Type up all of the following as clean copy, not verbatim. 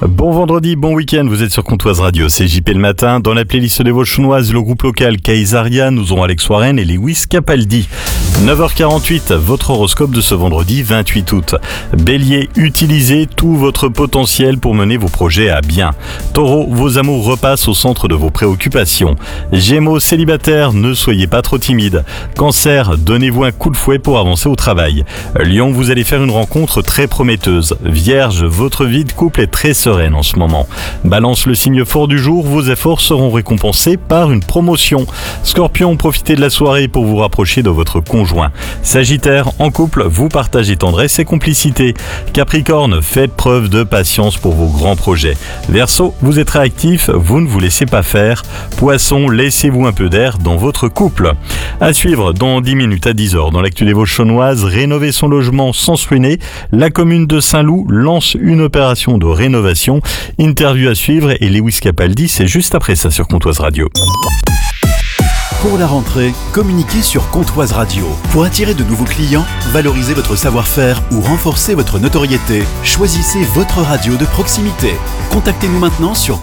Bon vendredi, bon week-end, vous êtes sur Comtoise Radio, c'est JP le matin. Dans la playlist des Vauchonnoises, le groupe local Kaisaria, nous aurons Alex Warren et Lewis Capaldi. 9h48, votre horoscope de ce vendredi 28 août. Bélier, utilisez tout votre potentiel pour mener vos projets à bien. Taureau, vos amours repassent au centre de vos préoccupations. Gémeaux, célibataires, ne soyez pas trop timides. Cancer, donnez-vous un coup de fouet pour avancer au travail. Lion, vous allez faire une rencontre très prometteuse. Vierge, votre vie de couple est très sereine en ce moment. Balance, le signe fort du jour, vos efforts seront récompensés par une promotion. Scorpion, profitez de la soirée pour vous rapprocher de votre conjoint. Sagittaire, en couple, vous partagez tendresse et complicité. Capricorne, faites preuve de patience pour vos grands projets. Verseau, vous êtes réactif, vous ne vous laissez pas faire. Poisson, laissez-vous un peu d'air dans votre couple. À suivre dans 10 minutes à 10h dans l'actu des Vauchonnoises, rénover son logement sans se ruiner. La commune de Saint-Loup lance une opération de rénovation. Interview à suivre et Lewis Capaldi, c'est juste après ça sur Comtoise Radio. Pour la rentrée, communiquez sur Comtoise Radio. Pour attirer de nouveaux clients, valoriser votre savoir-faire ou renforcer votre notoriété, choisissez votre radio de proximité. Contactez-nous maintenant sur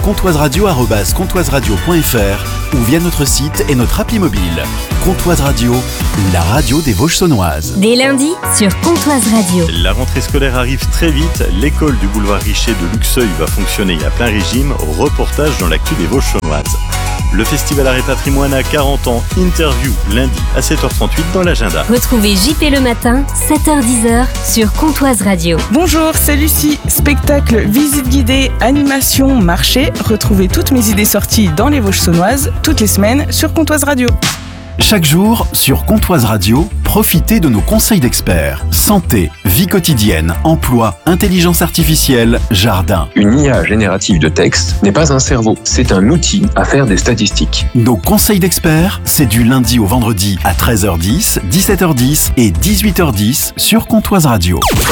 comtoiseradio@comtoiseradio.fr ou via notre site et notre appli mobile. Comtoise Radio, la radio des Vauches-Saunoises. Dès lundi sur Comtoise Radio. La rentrée scolaire arrive très vite. L'école du boulevard Richer de Luxeuil va fonctionner à plein régime. Reportage dans l'actu des Vauches-Saunoises. Le Festival Art et Patrimoine a 40 ans. Interview lundi à 7h38 dans l'agenda. Retrouvez JP le matin, 7h-10h sur Comtoise Radio. Bonjour, c'est Lucie. Spectacle, visite guidée, animation, marché. Retrouvez toutes mes idées sorties dans les Vosges-Saunoises toutes les semaines sur Comtoise Radio. Chaque jour, sur Comtoise Radio, profitez de nos conseils d'experts. Santé, vie quotidienne, emploi, intelligence artificielle, jardin. Une IA générative de texte n'est pas un cerveau, c'est un outil à faire des statistiques. Nos conseils d'experts, c'est du lundi au vendredi à 13h10, 17h10 et 18h10 sur Comtoise Radio.